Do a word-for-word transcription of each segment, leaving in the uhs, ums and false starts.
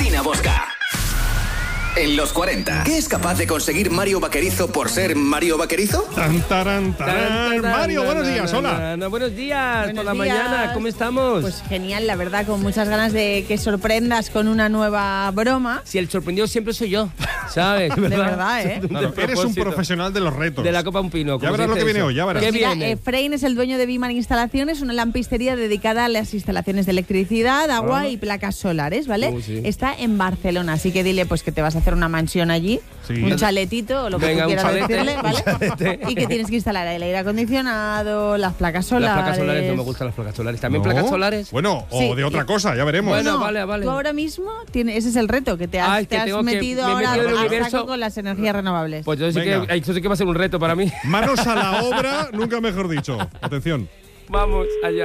Marina Bosca. En los cuarenta, ¿qué es capaz de conseguir Mario Vaquerizo por ser Mario Vaquerizo? Tan, taran, taran. Mario, buenos días, hola. Buenos días, Buenos por la días. mañana, ¿cómo estamos? Pues genial, la verdad, con muchas ganas de que sorprendas con una nueva broma. Si el sorprendido siempre soy yo, ¿sabes? De verdad, ¿eh? Claro, eres un profesional de los retos. De la Copa Un Pino. Ya verás lo que viene hoy, ya verás. ¿Qué Mira, viene? Efraín es el dueño de Biman Instalaciones, una lampistería dedicada a las instalaciones de electricidad, agua Ah. y placas solares, ¿vale? Oh, sí. Está en Barcelona, así que dile pues que te vas a hacer una mansión allí, Sí. un chaletito o lo que Venga, tú un quieras chalete, decirle, un ¿vale? chalete. Y que tienes que instalar el aire acondicionado, las placas solares. Las placas solares no me gustan las placas solares. ¿También ¿No? placas solares? Bueno, o Sí. de otra cosa, ya veremos. Bueno, No, vale, vale. Tú ahora mismo, tienes, ese es el reto, que te has, Ah, es que te has tengo que- metido me he ahora metido en el a universo. saco con las energías renovables. Pues yo sí que, Venga. eso sí que va a ser un reto para mí. Manos a la obra, nunca mejor dicho. Atención. Vamos allá.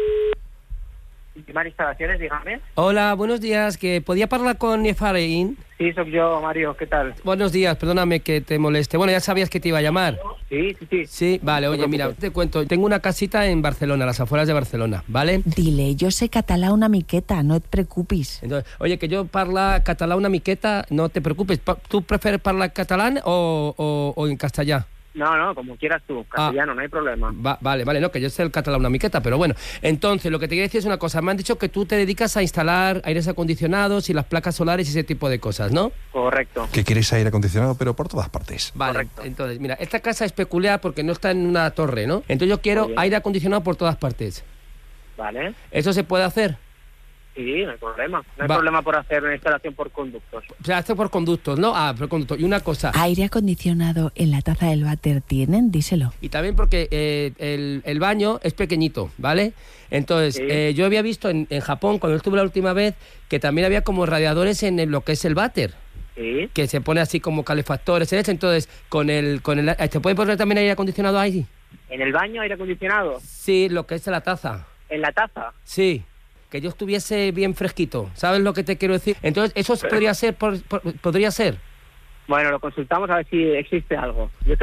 Biman Instalaciones, dígame. Hola, buenos días. Que podía hablar con Efraín. Sí, soy yo, Mario, ¿qué tal? Buenos días, perdóname que te moleste. Bueno, ya sabías que te iba a llamar. Sí, sí, sí. Sí, vale, oye, mira, te cuento. Tengo una casita en Barcelona, a las afueras de Barcelona, ¿vale? Dile, yo sé català una miqueta, no te preocupes. Entonces, oye, que yo parla català una miqueta, no te preocupes. Pa- ¿Tú prefieres hablar catalán o, o, o en castellano? No, no, como quieras tú, castellano, no hay problema. Va- vale, vale, no, que yo sé el catalán una miqueta, pero bueno. Entonces, lo que te quería decir es una cosa. Me han dicho que tú te dedicas a instalar aires acondicionados y las placas solares y ese tipo de cosas, ¿no? Correcto. Que quieres aire acondicionado, pero por todas partes. Vale, Correcto. entonces, mira, esta casa es peculiar porque no está en una torre, ¿no? Entonces yo quiero Muy bien. aire acondicionado por todas partes. Vale. ¿Eso se puede hacer? Sí, no hay problema. No hay Va. problema por hacer una instalación por conductos. O sea, esto por conductos, ¿no? Ah, por conductos. Y una cosa, ¿Aire acondicionado en la taza del váter tienen? Díselo. y también porque eh, el, el baño es pequeñito, ¿vale? Entonces, Sí. eh, yo había visto en, en Japón, cuando estuve la última vez, que también había como radiadores en el- lo que es el váter, Sí. que se pone así como calefactores en ese. Entonces, con el, con el, ¿se puede poner también aire acondicionado ahí? ¿En el baño aire acondicionado? Sí, lo que es la taza. ¿En la taza? Sí, que yo estuviese bien fresquito. ¿Sabes lo que te quiero decir? Entonces, ¿eso podría ser? Por, por- podría ser? Bueno, lo consultamos a ver si existe algo. Yo te